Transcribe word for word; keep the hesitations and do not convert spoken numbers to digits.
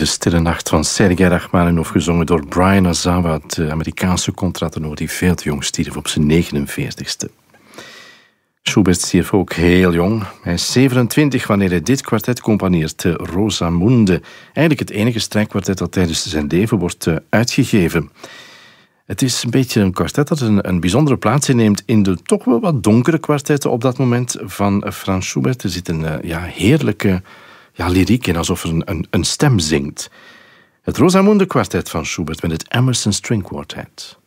De Stille Nacht van Sergei Rachmaninoff, gezongen door Brian Ozawa, de Amerikaanse contratenor die veel te jong stierf op zijn negenenveertigste. Schubert stierf ook heel jong. Hij is zevenentwintig wanneer hij dit kwartet componeert, de Rosamunde. Eigenlijk het enige strijkkwartet dat tijdens zijn leven wordt uh, uitgegeven. Het is een beetje een kwartet dat een, een bijzondere plaats inneemt in de toch wel wat donkere kwartetten op dat moment van Frans Schubert. Er zit een uh, ja, heerlijke ja, lyriek in, alsof er een, een, een stem zingt. Het Rosamunde kwartet van Schubert met het Emerson String Quartet.